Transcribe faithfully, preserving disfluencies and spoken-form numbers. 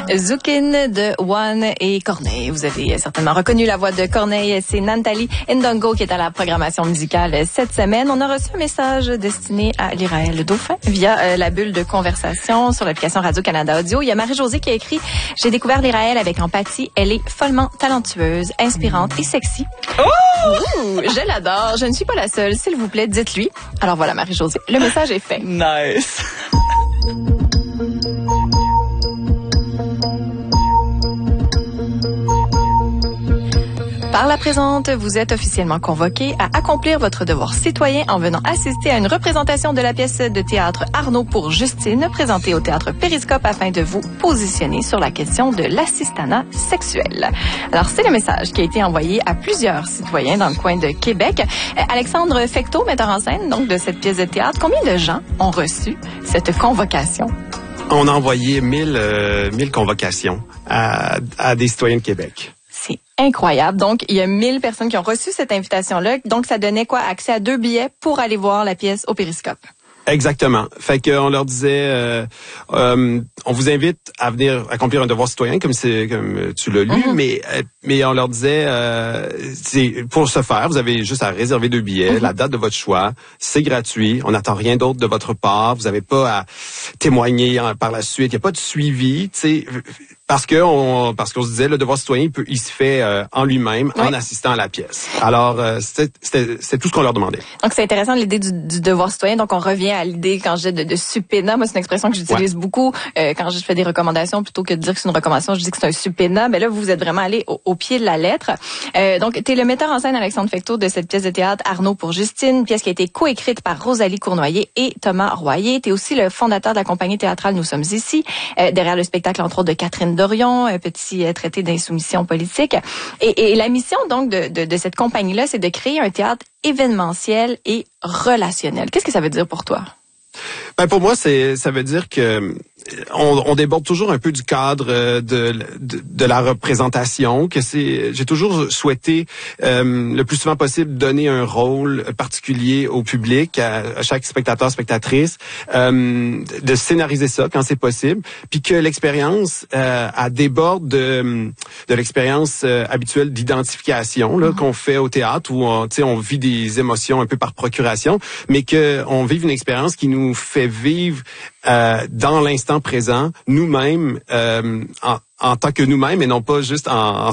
Zukin de One et Corneille. Vous avez certainement reconnu la voix de Corneille. C'est Nantali Ndongo qui est à la programmation musicale cette semaine. On a reçu un message destiné à l'Iraël Dauphin via euh, la bulle de conversation sur l'application Radio-Canada Audio. Il y a Marie-Josée qui a écrit « J'ai découvert l'Iraël avec empathie. Elle est follement talentueuse, inspirante et sexy. Oh! Ouh, je l'adore. Je ne suis pas la seule. S'il vous plaît, dites-lui. » Alors voilà, Marie-Josée. Le message est fait. Nice. Par la présente, vous êtes officiellement convoqué à accomplir votre devoir citoyen en venant assister à une représentation de la pièce de théâtre Arnaud pour Justine, présentée au théâtre Périscope afin de vous positionner sur la question de l'assistanat sexuel. Alors, c'est le message qui a été envoyé à plusieurs citoyens dans le coin de Québec. Alexandre Fecteau, metteur en scène donc de cette pièce de théâtre, combien de gens ont reçu cette convocation? On a envoyé mille, euh, mille convocations à, à des citoyens de Québec. C'est incroyable. Donc, il y a mille personnes qui ont reçu cette invitation-là. Donc, ça donnait quoi? Accès à deux billets pour aller voir la pièce au Périscope. Exactement. Fait qu'on leur disait, euh, euh, on vous invite à venir accomplir un devoir citoyen, comme c'est comme tu l'as lu, mm-hmm. mais mais on leur disait, euh, c'est pour ce faire, vous avez juste à réserver deux billets, mm-hmm. la date de votre choix, c'est gratuit, on n'attend rien d'autre de votre part, vous n'avez pas à témoigner par la suite, il n'y a pas de suivi, tu sais. Parce que on, parce qu'on se disait le devoir citoyen, il, peut, il se fait euh, en lui-même oui. en assistant à la pièce. Alors euh, c'était, c'était, c'était tout ce qu'on leur demandait. Donc c'est intéressant l'idée du, du devoir citoyen. Donc on revient à l'idée quand j'ai de, de subpoena. Moi c'est une expression que j'utilise ouais. beaucoup euh, quand je fais des recommandations plutôt que de dire que c'est une recommandation, je dis que c'est un subpoena. Mais là vous êtes vraiment allé au, au pied de la lettre. Euh, donc t'es le metteur en scène Alexandre Fecteau de cette pièce de théâtre Arnaud pour Justine, pièce qui a été coécrite par Rosalie Cournoyer et Thomas Royer. T'es aussi le fondateur de la compagnie théâtrale Nous sommes ici, euh, derrière le spectacle entre autres de Catherine Dorion, un petit traité d'insoumission politique. Et, et la mission donc de, de, de cette compagnie-là, c'est de créer un théâtre événementiel et relationnel. Qu'est-ce que ça veut dire pour toi? Ben pour moi, c'est ça veut dire que on, on déborde toujours un peu du cadre de, de, de la représentation, que c'est j'ai toujours souhaité euh, le plus souvent possible donner un rôle particulier au public, à, à chaque spectateur, spectatrice, euh, de scénariser ça quand c'est possible, puis que l'expérience euh, elle déborde de, de l'expérience euh, habituelle d'identification là, mm-hmm. qu'on fait au théâtre où on, tu sais, on vit des émotions un peu par procuration, mais que on vive une expérience qui nous fait vivre euh, dans l'instant présent, nous-mêmes, euh, en, en tant que nous-mêmes, et non pas juste en, en